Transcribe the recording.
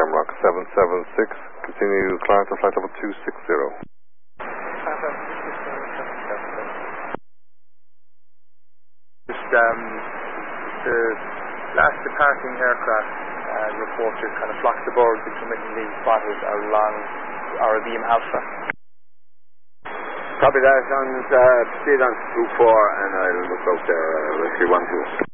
Shamrock 776. Continue climb to flight level 260. The last departing aircraft reported kind of flocks of birds intermittently spotted along Arabian Alpha. Copy that, on proceed on to 24 and I'll look out there, rescue 1-2.